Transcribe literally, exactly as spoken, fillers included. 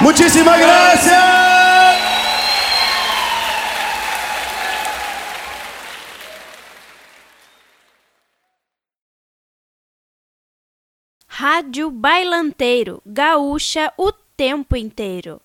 Muchísimas gracias! Rádio Bailanteiro, gaúcha o tempo inteiro.